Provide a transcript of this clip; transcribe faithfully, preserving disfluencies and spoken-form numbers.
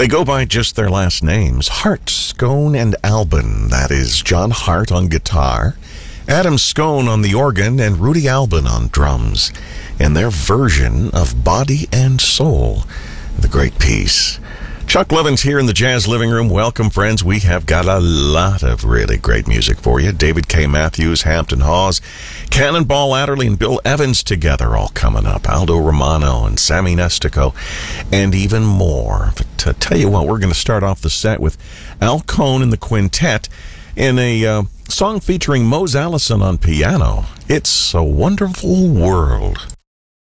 They go by just their last names, Hart, Scone, and Albin. That is John Hart on guitar, Adam Scone on the organ, and Rudy Albin on drums, in their version of Body and Soul, the great piece. Chuck Levin's here in the Jazz Living Room. Welcome, friends. We have got a lot of really great music for you. David K. Matthews, Hampton Hawes, Cannonball Adderley, and Bill Evans together all coming up. Aldo Romano and Sammy Nestico, and even more. But to tell you what, we're going to start off the set with Al Cohn and the Quintet in a uh, song featuring Mose Allison on piano. It's a Wonderful World.